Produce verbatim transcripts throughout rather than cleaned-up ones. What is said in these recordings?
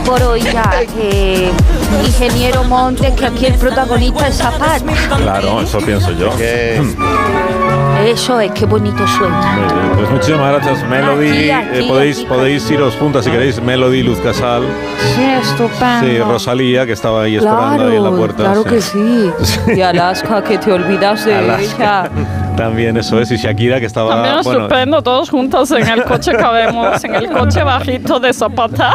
por oiga, eh, ingeniero Montes, que aquí el protagonista es Zapata. Claro, eso pienso yo. Que... Eso es, qué bonito suena. Muy bien, pues muchísimas gracias, Melody. Aquí, aquí, eh, podéis, aquí, podéis aquí. iros juntas si queréis. Melody, Luz Casal. Sí, estupendo. Sí, Rosalía, que estaba ahí esperando Claro, ahí en la puerta. claro sí. que sí. Y Alaska, que te olvidas de Alaska. ella. También eso es. Y Shakira, que estaba... También bueno, estupendo, todos juntos en el coche cabemos, en el coche bajito de Zapata.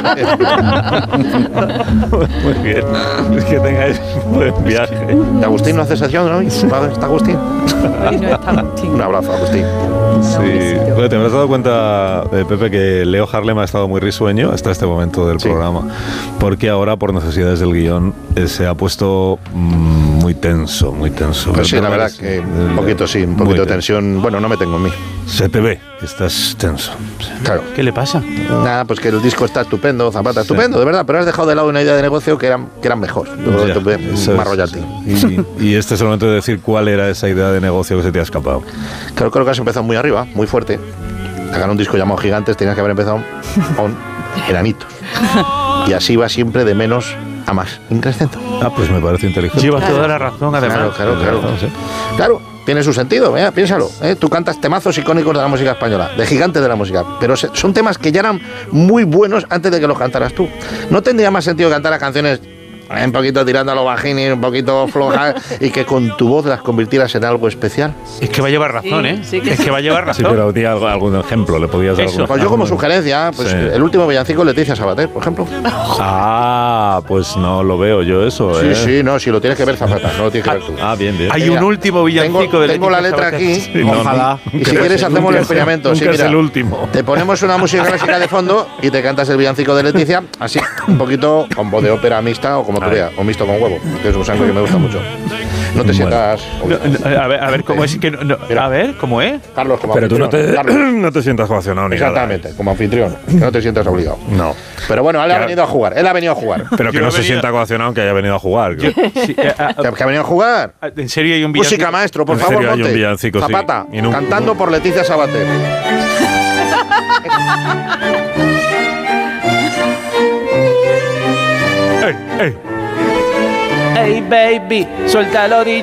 muy bien. Es que tengáis un buen viaje. ¿Y Agustín no hace sesión hoy? ¿Está Agustín? Ay, no está Agustín. Un abrazo, Agustín. Sí. Bueno, te habrás dado cuenta, eh, Pepe, que Leo Harlem ha estado muy risueño hasta este momento del Sí. programa, porque ahora, por necesidades del guión, eh, se ha puesto mm, muy tenso, muy tenso. Pues sí, la Pero verdad es- que un poquito sí, un muy poquito de tenso. tensión. Bueno, no me tengo en mí. Se te ve que estás tenso. Claro. ¿Qué le pasa? Nada, pues que el disco está estupendo, Zapata, estupendo, de verdad, pero has dejado de lado una idea de negocio que eran, que eran mejor. Luego Ya, te puede- eso más es, royalty. sí. Y, y este es el momento de decir cuál era esa idea de negocio que se te ha escapado. Claro, creo que has empezado muy arriba, muy fuerte. Sacar un disco llamado Gigantes, tenías que haber empezado con Enanitos. Y así va siempre de menos a más, increscendo. Ah, pues me parece inteligente. Llevas toda la razón, además. Claro, claro, claro. Sí. Claro, tiene su sentido, ¿eh? Piénsalo. ¿eh? Tú cantas temazos icónicos de la música española, de gigantes de la música, pero se- son temas que ya eran muy buenos antes de que los cantaras tú. ¿No tendría más sentido cantar las canciones eh, un poquito tirando a lo bajini, un poquito flojas, y que con tu voz las convirtieras en algo especial? Es que va a llevar razón, Sí, ¿eh? sí que es que va a llevar razón. Sí, pero di algo- algún ejemplo, le podías dar Eso. algún Pues yo como algún- sugerencia, pues Sí. el último villancico Leticia Sabater, por ejemplo. Ah, pues no lo veo yo eso, Sí, ¿eh? sí, no, si lo tienes que ver Zapata, no lo tienes que ver tú. Ah, bien, bien. Hay Mira, un último villancico tengo, de tengo la Leticia letra Sabater. aquí. Sí, no, Ojalá. no, Y si nunca quieres es- hacemos nunca el es- experimento. Nunca Sí, es mira. el último. Te ponemos una música clásica de fondo y te cantas el villancico de Leticia, así un poquito con voz de ópera mixta o como tú Ay. veas, o mixto con huevo, que es un sangre que me gusta mucho. No te Bueno. sientas... No, no, a, ver, a ver, ¿cómo es? Que no- no, Mira. a ver, ¿cómo es? Carlos, como Pero tú no anfitrión. te, Carlos. no te sientas coaccionado ni nada. Exactamente, como anfitrión, que no te sientas obligado. No. Pero bueno, él ha Claro. venido a jugar, él ha venido a jugar. Pero que Yo no he se venido- sienta coaccionado que haya venido a jugar. Sí, eh, ah, ¿Que que ha venido a jugar? ah, ¿En serio hay un villancico? Música, maestro, por En favor, serio, hay un monte. villancico, sí. Zapata, Y no un- cantando por Leticia Sabater. ¡Ey, ey! ¡Ey, baby! ¡Suéltalo,